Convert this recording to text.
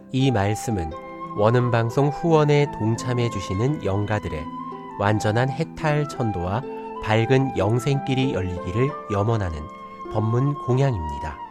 이 말씀은 원음방송 후원에 동참해 주시는 영가들의 완전한 해탈 전도와 밝은 영생길이 열리기를 염원하는 법문 공양입니다.